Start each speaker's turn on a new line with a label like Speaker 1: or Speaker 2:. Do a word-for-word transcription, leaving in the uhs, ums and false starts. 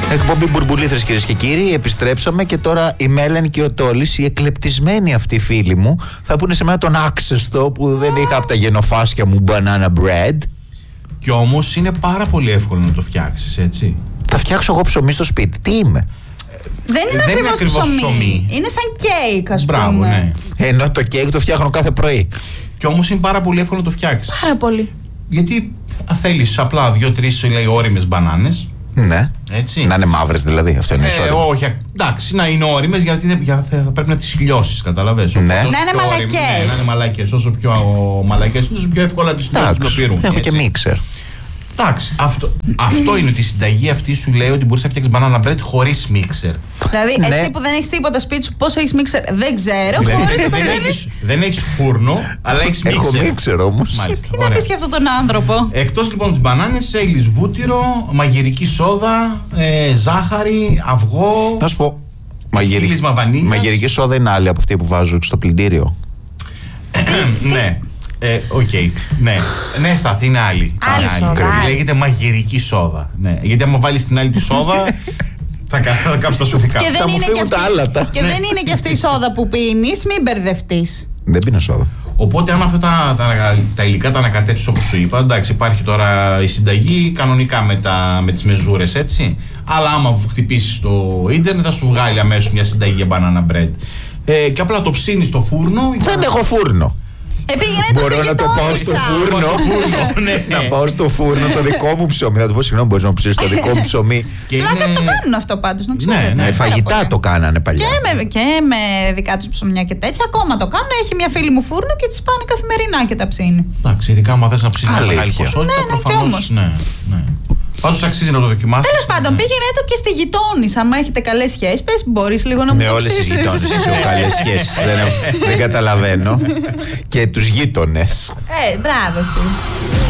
Speaker 1: Εκπομπή Μπουρμπουλήθρες, κυρίες και κύριοι. Επιστρέψαμε και τώρα η Μέλεν και ο Τόλης, οι εκλεπτισμένοι αυτοί φίλοι μου, θα πούνε σε μένα τον άξεστο που δεν είχα από τα γενοφάσκια μου banana bread.
Speaker 2: Κι όμως είναι πάρα πολύ εύκολο να το φτιάξεις, έτσι.
Speaker 1: Θα φτιάξω εγώ ψωμί στο σπίτι. Τι είμαι?
Speaker 3: Δεν είναι
Speaker 2: δεν
Speaker 3: ακριβώς
Speaker 2: είναι ακριβώς
Speaker 3: ψωμί.
Speaker 2: ψωμί.
Speaker 3: Είναι σαν κέικ, ας
Speaker 2: Μπράβο,
Speaker 3: πούμε.
Speaker 2: ναι.
Speaker 1: Ενώ το κέικ το φτιάχνω κάθε πρωί.
Speaker 2: Κι όμως είναι πάρα πολύ εύκολο να το φτιάξεις.
Speaker 3: Πάρα πολύ.
Speaker 2: Γιατί θέλεις απλά δύο-τρεις όριμες μπανάνες.
Speaker 1: Ναι.
Speaker 2: Έτσι.
Speaker 1: Να είναι μαύρες δηλαδή. Αυτό είναι
Speaker 2: Ε,
Speaker 1: ισόρροπο.
Speaker 2: όχι, εντάξει, να είναι όριμες γιατί δεν- για- θα, θα πρέπει να τις λιώσεις, καταλαβαίνεις.
Speaker 1: Ναι.
Speaker 2: Οπότε όσο
Speaker 3: Να είναι
Speaker 2: πιο όριμες-
Speaker 3: μαλακές.
Speaker 2: Ναι, να είναι μαλακές. Όσο πιο μαλακές είναι, τόσο πιο εύκολα τις
Speaker 1: Εντάξει,
Speaker 2: λιώσουν.
Speaker 1: έχω και μίξερ.
Speaker 2: Εντάξει, αυτό, αυτό είναι ότι η συνταγή αυτή σου λέει ότι μπορείς να φτιάξεις banana bread χωρίς μίξερ.
Speaker 3: Δηλαδή,
Speaker 1: Ναι.
Speaker 3: εσύ που δεν έχεις τίποτα σπίτι σου, πώς έχεις μίξερ, δεν ξέρω.
Speaker 2: δεν,
Speaker 3: Χωρίς να το
Speaker 2: δεν,
Speaker 3: κάνεις.
Speaker 2: έχεις, δεν έχεις φούρνο, αλλά έχεις
Speaker 1: Έχω
Speaker 2: μίξερ.
Speaker 1: μίξερ όμως.
Speaker 2: Μάλιστα,
Speaker 3: Τι να
Speaker 2: ωραία.
Speaker 3: πεις για αυτόν τον άνθρωπο.
Speaker 2: Εκτός λοιπόν τις μπανάνες, θέλεις βούτυρο, μαγειρική σόδα, ε, ζάχαρη, αυγό.
Speaker 1: Να σου πω. Μαγειρι...
Speaker 2: Χείλισμα βανίλιας.
Speaker 1: Μαγειρική σόδα είναι άλλη από αυτή που βάζω στο πλυντήριο.
Speaker 2: Ναι. Ε, οκ. Ναι. Ναι, Στάθη, είναι άλλη.
Speaker 3: Άλλη
Speaker 2: Είναι
Speaker 3: σόδα,
Speaker 2: Κρέμη.
Speaker 3: άλλη.
Speaker 2: Λέγεται μαγειρική σόδα. Ναι. Γιατί άμα βάλεις την άλλη τη σόδα, θα, κα- θα κάψεις τα σωθικά.
Speaker 3: Και δεν,
Speaker 1: μου
Speaker 3: είναι
Speaker 1: φύγουν
Speaker 3: και
Speaker 1: τα
Speaker 3: αυτή,
Speaker 1: άλατα.
Speaker 3: και δεν είναι και αυτή η σόδα που πίνεις, μην μπερδευτείς.
Speaker 1: Δεν πίνω σόδα.
Speaker 2: Οπότε, αν αυτά τα, τα, τα υλικά τα ανακατέψεις όπως σου είπα, εντάξει, υπάρχει τώρα η συνταγή κανονικά με, τα, με τις μεζούρες, έτσι. Αλλά άμα χτυπήσεις στο ίντερνετ, θα σου βγάλει αμέσως μια συνταγή για banana bread. Ε, και απλά το ψήνεις στο φούρνο.
Speaker 1: Δεν έχω φούρνο.
Speaker 3: Επήγαινε το
Speaker 1: Μπορώ
Speaker 3: στη
Speaker 1: να το πάω στο
Speaker 3: γειτόνισσα.
Speaker 1: φούρνο.
Speaker 2: Ναι.
Speaker 1: Να πάω στο φούρνο το δικό μου ψωμί. Θα του πω συγγνώμη, μπορεί να μου ψήσεις το δικό μου ψωμί.
Speaker 2: Και
Speaker 3: Πλάκα
Speaker 2: είναι-
Speaker 3: το κάνουν αυτό πάντως, να
Speaker 2: Ναι,
Speaker 3: ξέρετε.
Speaker 2: ναι,
Speaker 1: Ε,
Speaker 3: Πάρα
Speaker 1: Φαγητά
Speaker 3: πολύ.
Speaker 1: το κάνανε παλιά.
Speaker 3: Και με, και με δικά τους ψωμιά και τέτοια, ακόμα το κάνουν. Έχει μια φίλη μου φούρνο και τις πάνε καθημερινά και τα ψήνει.
Speaker 2: Εντάξει, ειδικά άμα θες να ψήσεις μια
Speaker 1: Αλήθεια.
Speaker 2: μεγάλη ποσότητα,
Speaker 3: Ναι, ναι, κι
Speaker 2: προφανώς.
Speaker 3: όμως.
Speaker 2: Ναι, ναι. Πάντως αξίζει να το δοκιμάσεις.
Speaker 3: Τέλος πάντων,
Speaker 2: Ναι.
Speaker 3: πήγαινε το και στη γειτόνισσα. Αν έχετε καλές σχέσεις, πες, μπορείς λίγο να μου
Speaker 1: Με
Speaker 3: το
Speaker 1: όλες τις
Speaker 3: ψήσεις.
Speaker 1: γειτόνες έχω καλές σχέσεις. Δεν, δεν καταλαβαίνω. Και τους γείτονες.
Speaker 3: Ε, μπράβο σου.